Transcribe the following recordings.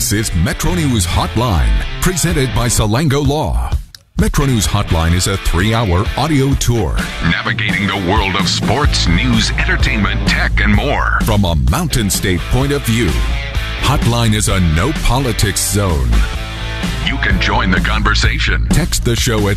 This is Metro News Hotline, presented by Salango Law. Metro News Hotline is a 3-hour audio tour, navigating the world of sports, news, entertainment, tech, and more from a Mountain State point of view. Hotline is a no politics zone. You can join the conversation. Text the show at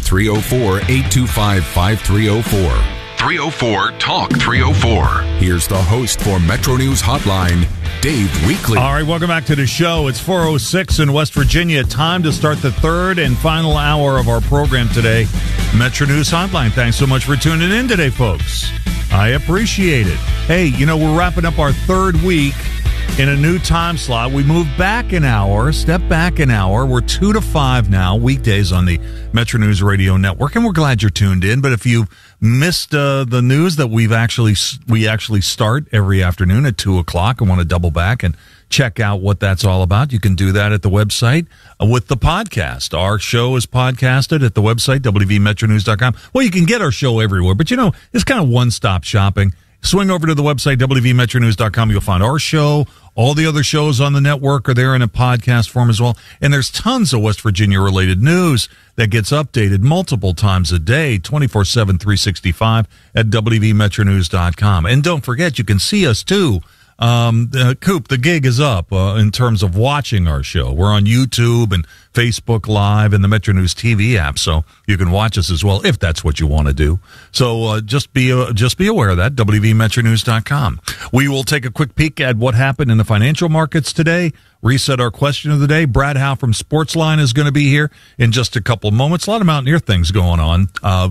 304-825-5304. 304-TALK-304. Here's the host for Metro News Hotline, Dave Weekley. All right, welcome back to the show. It's 4:06 in West Virginia. Time to start the third and final hour of our program today, Metro News Hotline. Thanks so much for tuning in today, folks. I appreciate it. Hey, you know, we're wrapping up our third week in a new time slot. We moved back an hour, step back an hour. We're 2 to 5 now, weekdays on the Metro News Radio Network, and we're glad you're tuned in. But if you've missed the news that we actually start every afternoon at 2 o'clock and want to double back and check out what that's all about, you can do that at the website with the podcast. Our show is podcasted at the website, wvmetronews.com. Well, you can get our show everywhere, but, you know, it's kind of one-stop shopping. Swing over to the website, wvmetronews.com. You'll find our show. All the other shows on the network are there in a podcast form as well. And there's tons of West Virginia-related news that gets updated multiple times a day, 24/7, 365 at wvmetronews.com. And don't forget, you can see us, too. Coop, the gig is up in terms of watching our show. We're on YouTube and Facebook Live and the Metro News TV app, so you can watch us as well if that's what you want to do. So just be aware of that, wvmetronews.com. We will take a quick peek at what happened in the financial markets today, reset our question of the day. Brad Howe from Sportsline is going to be here in just a couple of moments. A lot of Mountaineer things going on.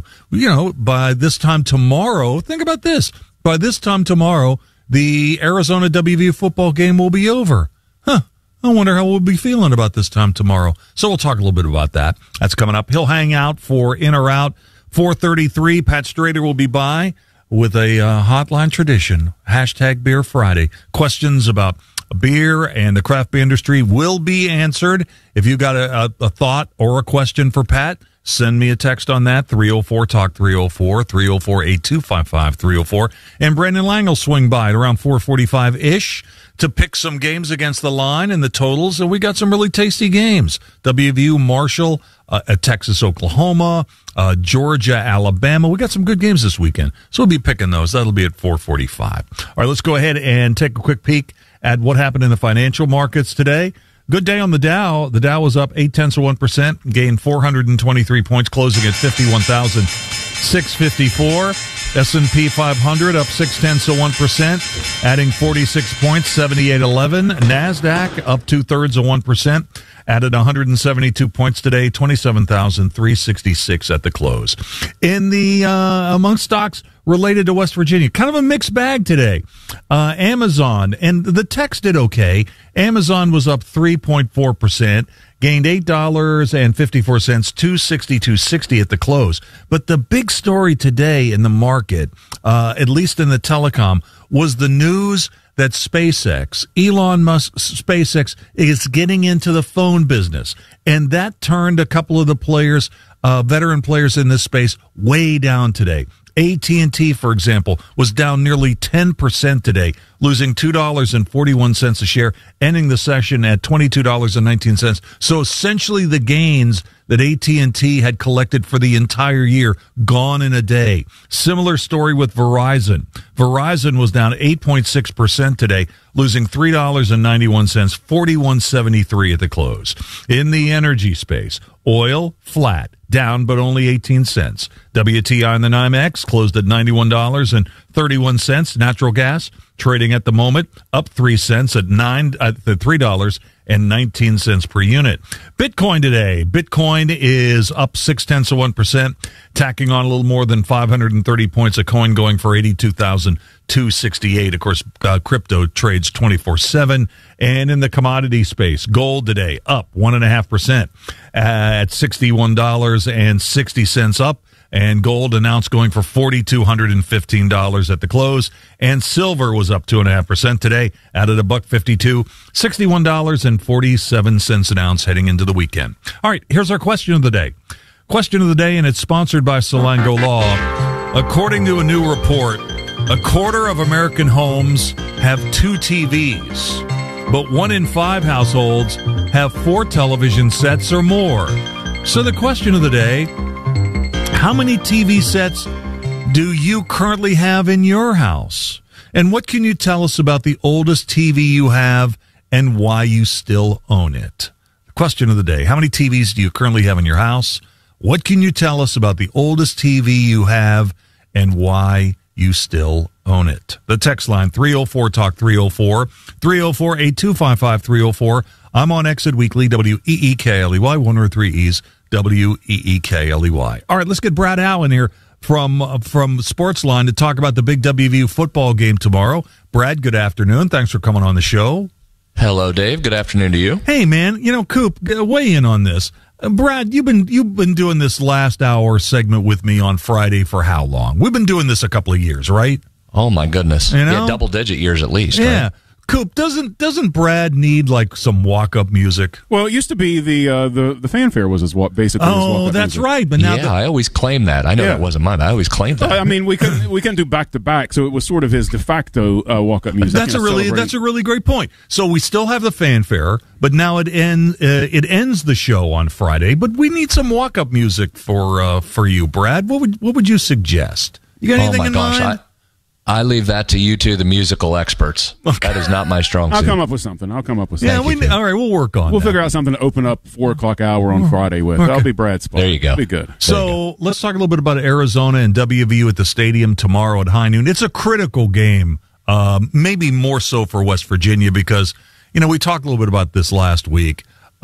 By this time tomorrow, think about this. By this time tomorrow, the Arizona WVU football game will be over. I wonder how we'll be feeling about this time tomorrow. So we'll talk a little bit about that. That's coming up. He'll hang out for In or Out. 4:33, Pat Strader will be by with a hotline tradition, #Beer Friday. Questions about beer and the craft beer industry will be answered. If you've got a thought or a question for Pat, send me a text on that, 304-TALK-304, 304-8255-304. And Brandon Lang will swing by at around 4:45-ish to pick some games against the line and the totals. And we got some really tasty games. WVU, Marshall, Texas, Oklahoma, Georgia, Alabama. We got some good games this weekend. So we'll be picking those. That'll be at 4:45. All right, let's go ahead and take a quick peek at what happened in the financial markets today. Good day on the Dow. The Dow was up 0.8%, gained 423 points, closing at 51,654. S&P 500 up 0.6%, adding 46 points, 7811. NASDAQ up 0.2%, added 172 points today, 27,366 at the close. In the among stocks related to West Virginia, kind of a mixed bag today. Amazon, and the techs did okay. Amazon was up 3.4%, gained $8.54, $262.60 at the close. But the big story today in the market, at least in the telecom, was the news that SpaceX, Elon Musk's SpaceX, is getting into the phone business. And that turned a couple of the players, veteran players in this space, way down today. AT&T, for example, was down nearly 10% today, losing $2.41 a share, ending the session at $22.19. So essentially the gains that AT&T had collected for the entire year gone in a day. Similar story with Verizon. Verizon was down 8.6% today, losing $3.91, $41.73 at the close. In the energy space, oil flat, down but only 18 cents. WTI in the NYMEX closed at $91.31. Natural gas trading at the moment up 3 cents at $3.19 per unit. Bitcoin today. Bitcoin is up 0.6%, tacking on a little more than 530 points a coin, going for 82,268. Of course, crypto trades 24/7. And in the commodity space, gold today up 1.5% at $61.60 up. And gold announced going for $4,215 at the close. And silver was up 2.5% today, added $1.52, $61.47 an ounce heading into the weekend. All right, here's our question of the day. Question of the day, and it's sponsored by Salango Law. According to a new report, 1/4 of American homes have 2 TVs. but 1 in 5 households have 4 television sets or more. So the question of the day, how many TV sets do you currently have in your house? And what can you tell us about the oldest TV you have and why you still own it? The question of the day, how many TVs do you currently have in your house? What can you tell us about the oldest TV you have and why you still own it? The text line, 304-TALK 304, 304-8255-304. I'm on Exit Weekly, WEEKLEY, 103 E's, WEEKLEY. All right, let's get Brad Allen here from Sportsline to talk about the big WVU football game tomorrow. Brad, good afternoon. Thanks for coming on the show. Hello, Dave. Good afternoon to you. Hey, man. Coop, weigh in on this. Brad, you've been doing this last hour segment with me on Friday for how long? We've been doing this a couple of years, right? Oh my goodness! Yeah, double-digit years at least. Yeah. Right? Coop, doesn't Brad need like some walk-up music? Well, it used to be the fanfare was basically. His walk-up that's music. right. But now, I always claim that. I know that wasn't mine. But I always claimed that. I mean, we couldn't do back to back, so it was sort of his de facto walk-up music. That's a really great point. So we still have the fanfare, but now it ends the show on Friday. But we need some walk-up music for you, Brad. What would you suggest? You got anything in mind? I leave that to you two, the musical experts. Okay. That is not my strong suit. I'll come up with something. Yeah, all right, we'll work on We'll figure out something to open up 4 o'clock hour on Friday with. Okay. That'll be Brad's spot. There you go. That'll be good. So let's talk a little bit about Arizona and WVU at the stadium tomorrow at high noon. It's a critical game, maybe more so for West Virginia because, we talked a little bit about this last week.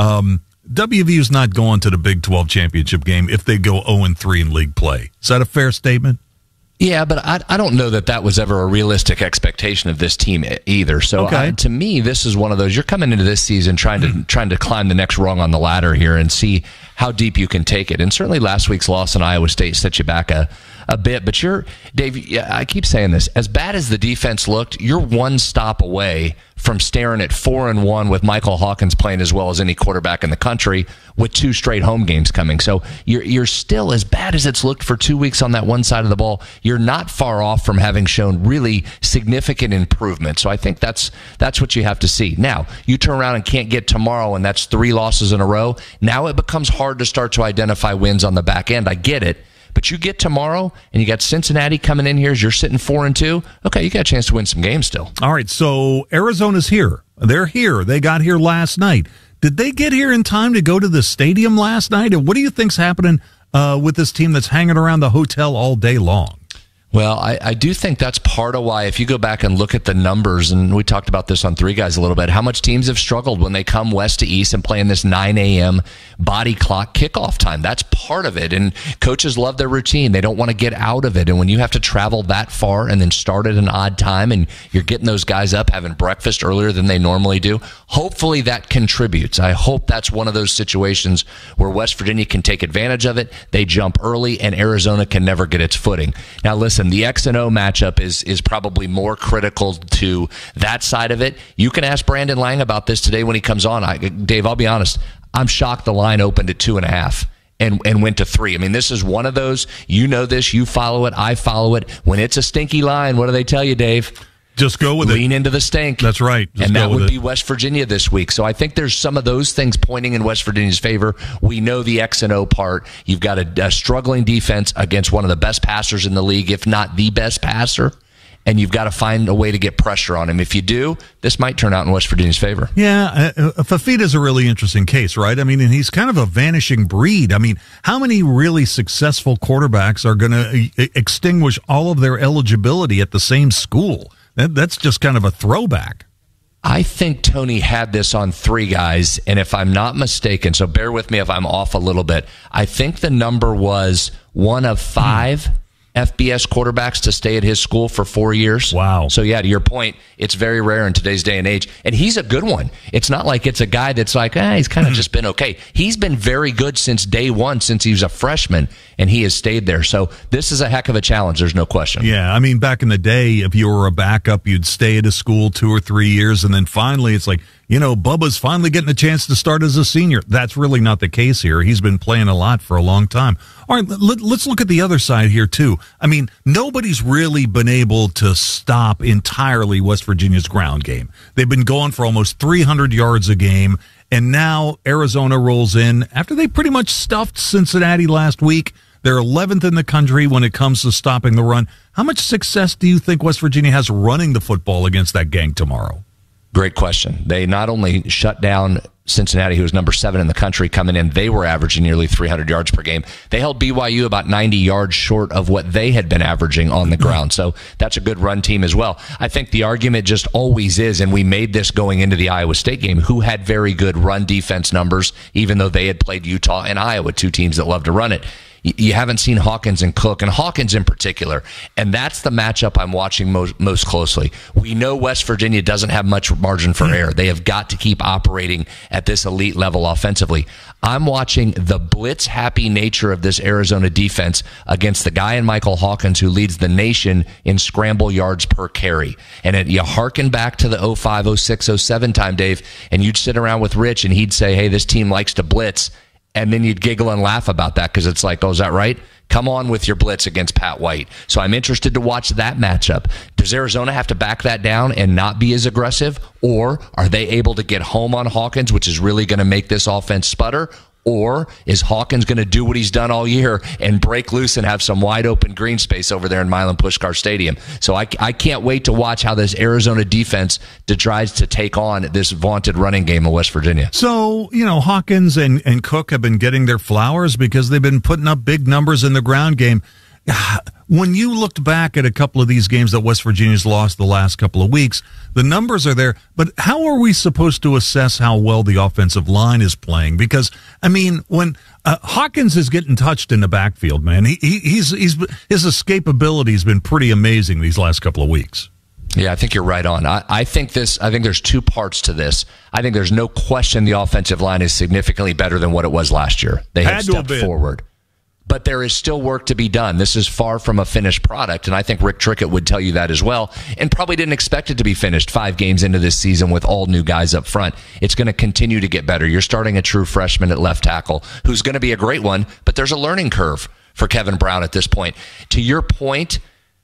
WVU's not going to the Big 12 championship game if they go 0-3 in league play. Is that a fair statement? Yeah, but I don't know that was ever a realistic expectation of this team either. So to me, this is one of those, you're coming into this season trying to climb the next rung on the ladder here and see how deep you can take it. And certainly last week's loss in Iowa State set you back a bit. But Dave, I keep saying this, as bad as the defense looked, you're one stop away from staring at 4-1 with Michael Hawkins playing as well as any quarterback in the country with 2 straight home games coming. So you're still, as bad as it's looked for 2 weeks on that one side of the ball, you're not far off from having shown really significant improvement. So I think that's what you have to see. Now, you turn around and can't get tomorrow, and that's 3 losses in a row. Now it becomes hard to start to identify wins on the back end. I get it. But you get tomorrow, and you got Cincinnati coming in here as you're sitting 4-2. Okay, you got a chance to win some games still. All right, so Arizona's here. They're here. They got here last night. Did they get here in time to go to the stadium last night? And what do you think's happening with this team that's hanging around the hotel all day long? Well, I do think that's part of why, if you go back and look at the numbers, and we talked about this on Three Guys a little bit, how much teams have struggled when they come west to east and play in this 9 a.m. body clock kickoff time. That's part of it. And coaches love their routine. They don't want to get out of it. And when you have to travel that far and then start at an odd time and you're getting those guys up having breakfast earlier than they normally do, hopefully that contributes. I hope that's one of those situations where West Virginia can take advantage of it. They jump early and Arizona can never get its footing. Now, listen, the X and O matchup is probably more critical to that side of it. You can ask Brandon Lang about this today when he comes on. Dave, I'll be honest, I'm shocked the line opened at 2.5 and went to 3. I mean, this is one of those, you know this, you follow it, I follow it. When it's a stinky line, what do they tell you, Dave? Just go with it. Lean into the stink. That's right. And that would be West Virginia this week. So I think there's some of those things pointing in West Virginia's favor. We know the X and O part. You've got a struggling defense against one of the best passers in the league, if not the best passer. And you've got to find a way to get pressure on him. If you do, this might turn out in West Virginia's favor. Yeah, Fafita's a really interesting case, right? I mean, and he's kind of a vanishing breed. I mean, how many really successful quarterbacks are going to extinguish all of their eligibility at the same school? That's just kind of a throwback. I think Tony had this on Three Guys, and if I'm not mistaken, so bear with me if I'm off a little bit, I think the number was 1 of 5 FBS quarterbacks to stay at his school for 4 years. Wow. So, yeah, to your point, it's very rare in today's day and age. And he's a good one. It's not like it's a guy that's like, he's kind of just been okay. He's been very good since day one, since he was a freshman, and he has stayed there. So this is a heck of a challenge. There's no question. Yeah, I mean, back in the day, if you were a backup, you'd stay at a school 2 or 3 years, and then finally it's like, Bubba's finally getting a chance to start as a senior. That's really not the case here. He's been playing a lot for a long time. All right, let's look at the other side here, too. I mean, nobody's really been able to stop entirely West Virginia's ground game. They've been going for almost 300 yards a game, and now Arizona rolls in after they pretty much stuffed Cincinnati last week. They're 11th in the country when it comes to stopping the run. How much success do you think West Virginia has running the football against that gang tomorrow? Great question. They not only shut down Cincinnati, who was number 7 in the country coming in, they were averaging nearly 300 yards per game. They held BYU about 90 yards short of what they had been averaging on the ground. So that's a good run team as well. I think the argument just always is, and we made this going into the Iowa State game, who had very good run defense numbers, even though they had played Utah and Iowa, 2 teams that love to run it. You haven't seen Hawkins and Cook, and Hawkins in particular, and that's the matchup I'm watching most closely. We know West Virginia doesn't have much margin for error. They have got to keep operating at this elite level offensively. I'm watching the blitz-happy nature of this Arizona defense against the guy in Michael Hawkins who leads the nation in scramble yards per carry. And you hearken back to the 05, 06, 07 time, Dave, and you'd sit around with Rich, and he'd say, hey, this team likes to blitz. And then you'd giggle and laugh about that because it's like, oh, is that right? Come on with your blitz against Pat White. So I'm interested to watch that matchup. Does Arizona have to back that down and not be as aggressive? Or are they able to get home on Hawkins, which is really going to make this offense sputter? Or is Hawkins going to do what he's done all year and break loose and have some wide open green space over there in Milan Puskar Stadium? So I can't wait to watch how this Arizona defense tries to take on this vaunted running game of West Virginia. So, Hawkins and Cook have been getting their flowers because they've been putting up big numbers in the ground game. When you looked back at a couple of these games that West Virginia's lost the last couple of weeks, the numbers are there, but how are we supposed to assess how well the offensive line is playing? Because, when Hawkins is getting touched in the backfield, man, his escapability has been pretty amazing these last couple of weeks. Yeah, I think you're right on. I think there's 2 parts to this. I think there's no question the offensive line is significantly better than what it was last year. They have stepped forward. But there is still work to be done. This is far from a finished product, and I think Rick Trickett would tell you that as well, and probably didn't expect it to be finished 5 games into this season with all new guys up front. It's going to continue to get better. You're starting a true freshman at left tackle who's going to be a great one, but there's a learning curve for Kevin Brown at this point. To your point,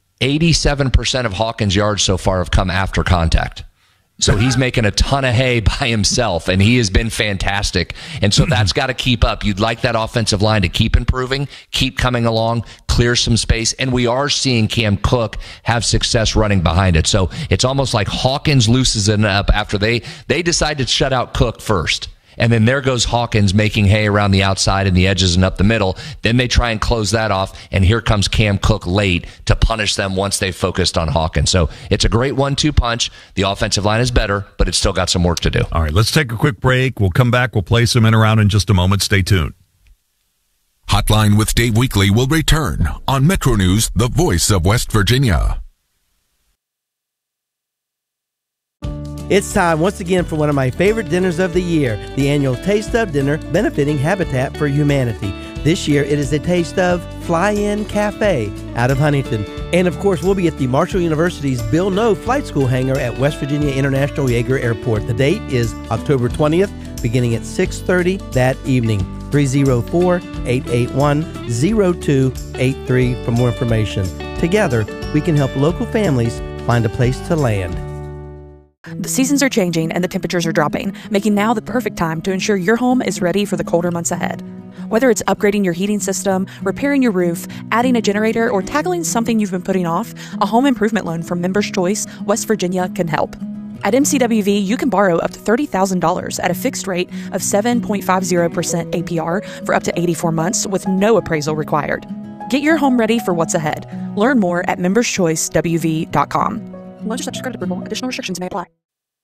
87% of Hawkins' yards so far have come after contact. So he's making a ton of hay by himself, and he has been fantastic. And so that's got to keep up. You'd like that offensive line to keep improving, keep coming along, clear some space. And we are seeing Cam Cook have success running behind it. So it's almost like Hawkins loosens it up after they decide to shut out Cook first. And then there goes Hawkins making hay around the outside and the edges and up the middle. Then they try and close that off, and here comes Cam Cook late to punish them once they focused on Hawkins. So it's a great 1-2 punch. The offensive line is better, but it's still got some work to do. All right, let's take a quick break. We'll come back. We'll play some in around in just a moment. Stay tuned. Hotline with Dave Weekly will return on Metro News, the voice of West Virginia. It's time once again for one of my favorite dinners of the year, the annual Taste of Dinner benefiting Habitat for Humanity. This year it is a Taste of Fly-In Cafe out of Huntington. And of course we'll be at the Marshall University's Bill Noe Flight School hangar at West Virginia International Yeager Airport. The date is October 20th, beginning at 6:30 that evening. 304-881-0283 for more information. Together, we can help local families find a place to land. The seasons are changing and the temperatures are dropping, making now the perfect time to ensure your home is ready for the colder months ahead. Whether it's upgrading your heating system, repairing your roof, adding a generator, or tackling something you've been putting off, a home improvement loan from Members Choice West Virginia can help. At MCWV, you can borrow up to $30,000 at a fixed rate of 7.50% APR for up to 84 months with no appraisal required. Get your home ready for what's ahead. Learn more at memberschoicewv.com. Loans are subject to credit approval. Additional restrictions may apply.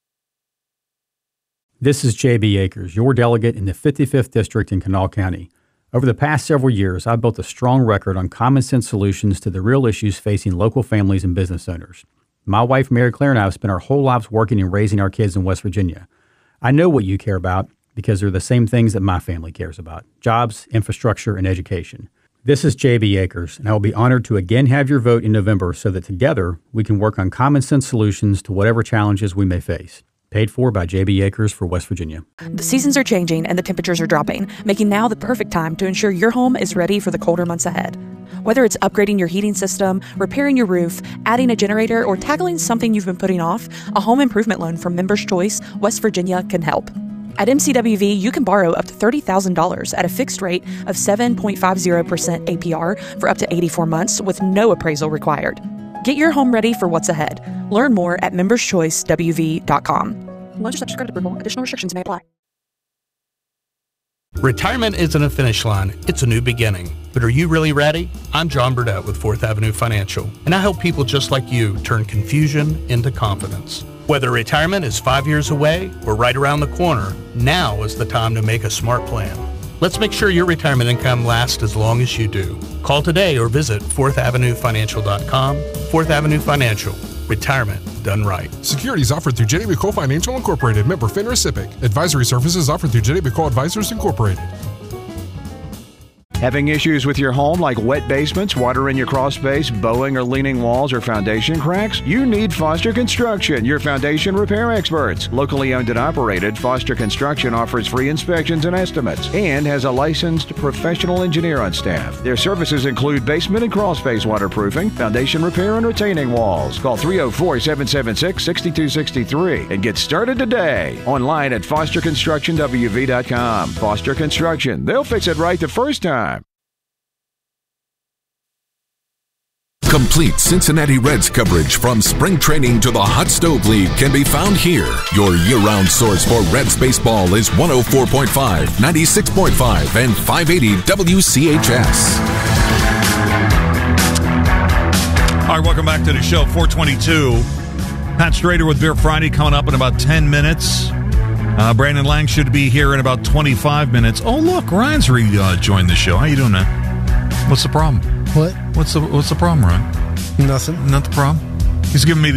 This is J.B. Akers, your delegate in the 55th District in Kanawha County. Over the past several years, I've built a strong record on common sense solutions to the real issues facing local families and business owners. My wife, Mary Claire, and I have spent our whole lives working and raising our kids in West Virginia. I know what you care about because they're the same things that my family cares about: jobs, infrastructure, and education. This is J.B. Akers, and I will be honored to again have your vote in November so that together we can work on common sense solutions to whatever challenges we may face. Paid for by JB Acres for West Virginia. The seasons are changing and the temperatures are dropping, making now the perfect time to ensure your home is ready for the colder months ahead. Whether it's upgrading your heating system, repairing your roof, adding a generator, or tackling something you've been putting off, a home improvement loan from Members Choice, West Virginia can help. At MCWV, you can borrow up to $30,000 at a fixed rate of 7.50% APR for up to 84 months with no appraisal required. Get your home ready for what's ahead. Learn more at memberschoicewv.com. Loan to subject to credit approval. Additional restrictions may apply. Retirement isn't a finish line, it's a new beginning. But are you really ready? I'm John Burdett with 4th Avenue Financial, and I help people just like you turn confusion into confidence. Whether retirement is 5 years away or right around the corner, now is the time to make a smart plan. Let's make sure your retirement income lasts as long as you do. Call today or visit 4thavenuefinancial.com. 4th Avenue Financial. Retirement done right. Securities offered through J.D. McCall Financial Incorporated. Member FINRA SIPC. Advisory services offered through J.D. McCall Advisors Incorporated. Having issues with your home like wet basements, water in your crawl space, bowing or leaning walls, or foundation cracks? You need Foster Construction, your foundation repair experts. Locally owned and operated, Foster Construction offers free inspections and estimates and has a licensed professional engineer on staff. Their services include basement and crawl space waterproofing, foundation repair, and retaining walls. Call 304-776-6263 and get started today. Online at fosterconstructionwv.com. Foster Construction. They'll fix it right the first time. Complete Cincinnati Reds coverage from spring training to the Hot Stove League can be found here. Your year-round source for Reds baseball is 104.5, 96.5, and 580 WCHS. All right, welcome back to the show. 422. Pat Strader with Beer Friday coming up in about 10 minutes. Brandon Lang should be here in about 25 minutes. Oh, look, Ryan's rejoined the show. How you doing, man? What's the problem? What? What's the problem, Ryan? Nothing. Not the problem? He's giving me